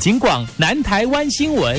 警广南台湾新闻。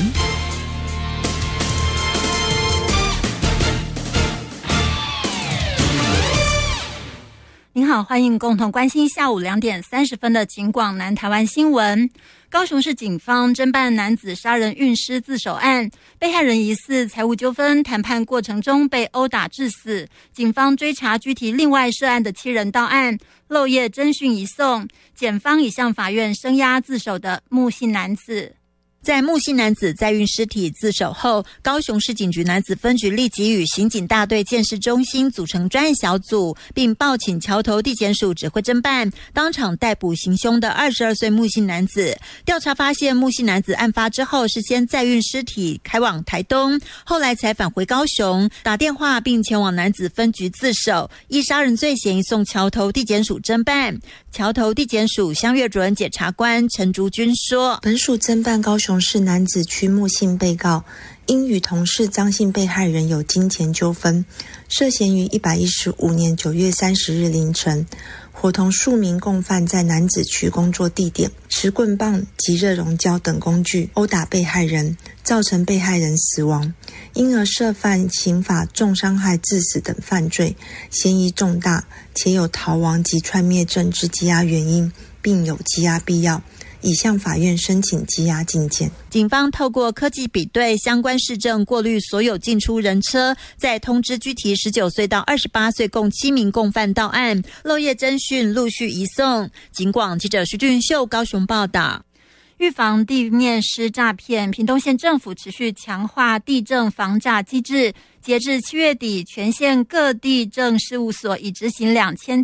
您好，欢迎共同关心下午2点30分的警广南台湾新闻。高雄市警方侦办男子杀人运尸自首案，被害人疑似财务纠纷谈判过程中被殴打致死，警方追查具体另外涉案的7人到案，漏夜侦讯移送，检方已向法院声押自首的木姓男子。在木姓男子载运尸体自首后，高雄市警局男子分局立即与刑警大队鉴识中心组成专案小组，并报请桥头地检署指挥侦办，当场逮捕行凶的22岁木姓男子。调查发现，木姓男子案发之后是先载运尸体开往台东，后来才返回高雄，打电话并前往男子分局自首，依杀人罪嫌疑送桥头地检署侦办。桥头地检署襄岳主任检察官陈竹君说， 本署侦办高雄市男子区木姓被告，因与同事张姓被害人有金钱纠纷，涉嫌于115年9月30日凌晨，伙同数名共犯在男子区工作地点持棍棒及热熔胶等工具殴打被害人，造成被害人死亡，因而涉犯刑法重伤害致死等犯罪，嫌疑重大，且有逃亡及串灭证之羁押原因，并有羁押必要，已向法院申请羁押禁见。 警方透过科技比对相关市政，过滤所有进出人车，再通知拘提19岁到28岁共7名共犯到案，漏夜侦讯，陆续移送。警广记者徐俊秀高雄报道。预防地面师诈骗，屏东县政府持续强化地政防诈机制。截至7月底，全县各地政事务所已执行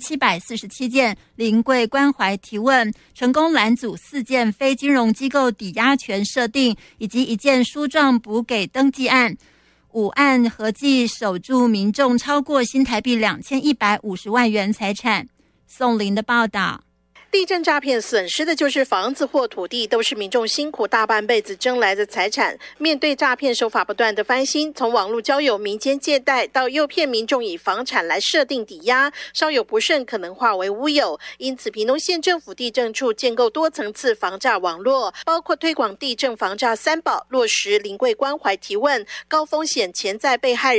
2747件临柜关怀提问，成功拦阻4件非金融机构抵押权设定以及1件书状补给登记案，5案合计守住民众超过新台币2150万元财产。宋玲的报道。 地震诈骗损失的就是房子或土地，都是民众辛苦大半辈子争来的财产。面对诈骗手法不断的翻新，从网络交友、民间借贷到诱骗民众以房产来设定抵押，稍有不慎可能化为乌有。因此，屏东县政府地政处建构多层次防诈网络，包括推广地政防诈3宝，落实临柜关怀提问，高风险潜在被害